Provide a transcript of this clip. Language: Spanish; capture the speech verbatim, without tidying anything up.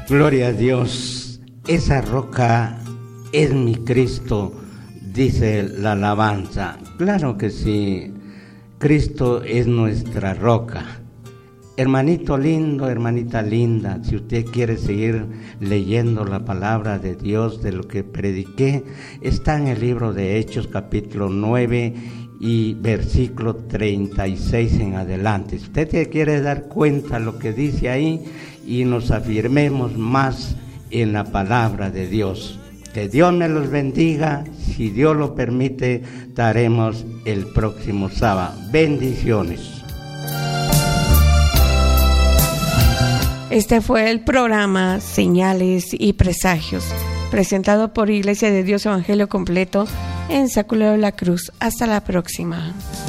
Gloria a Dios, esa roca es mi Cristo, dice la alabanza. Claro que sí, Cristo es nuestra roca. Hermanito lindo, hermanita linda, si usted quiere seguir leyendo la palabra de Dios, de lo que prediqué, está en el libro de Hechos capítulo nueve y versículo treinta y seis en adelante. Si usted se quiere dar cuenta lo que dice ahí y nos afirmemos más en la palabra de Dios. Que Dios me los bendiga. Si Dios lo permite, estaremos el próximo sábado. Bendiciones. Este fue el programa Señales y Presagios, presentado por Iglesia de Dios Evangelio Completo en Saculero de la Cruz. Hasta la próxima.